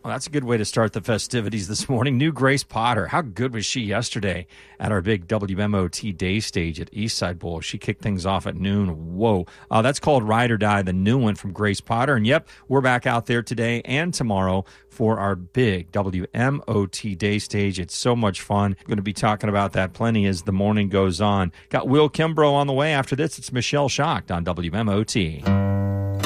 Well, that's a good way to start the festivities this morning. New Grace Potter. How good was she yesterday at our big WMOT day stage at Eastside Bowl? She kicked things off at noon. Whoa. That's called Ride or Die, the new one from Grace Potter. And yep, we're back out there today and tomorrow for our big WMOT day stage. It's so much fun. We're going to be talking about that plenty as the morning goes on. Got Will Kimbrough on the way. After this, it's Michelle Schacht on WMOT.